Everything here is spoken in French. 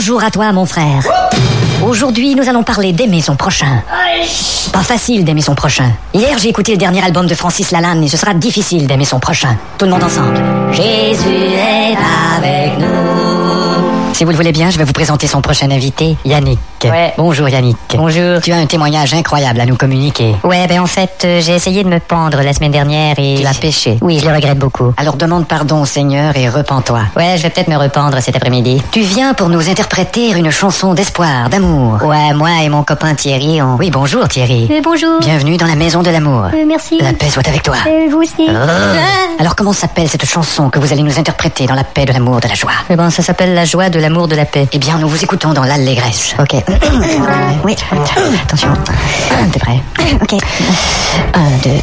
Bonjour à toi, mon frère. Aujourd'hui, nous allons parler d'aimer son prochain. Pas facile d'aimer son prochain. Hier, j'ai écouté le dernier album de Francis Lalanne et ce sera difficile d'aimer son prochain. Tout le monde ensemble. Jésus est avec nous. Si vous le voulez bien, je vais vous présenter son prochain invité, Yannick. Ouais. Bonjour Yannick. Bonjour. Tu as un témoignage incroyable à nous communiquer. Ouais, en fait, j'ai essayé de me pendre la semaine dernière et... Tu l'as péché. Oui, je le regrette beaucoup. Alors demande pardon au Seigneur et repens-toi. Ouais, je vais peut-être me rependre cet après-midi. Tu viens pour nous interpréter une chanson d'espoir, d'amour. Ouais, moi et mon copain Thierry, on... Oui, bonjour Thierry. Bonjour. Bienvenue dans la maison de l'amour. Merci. La paix soit avec toi. Vous aussi. Alors comment s'appelle cette chanson que vous allez nous interpréter dans la paix, de l'amour, de la joie? Ça s'appelle La joie de l'amour, de la paix. Eh bien, nous vous écoutons dans l'allégresse. Ok. Oui. Attention. T'es prêt? Ok. 1, 2...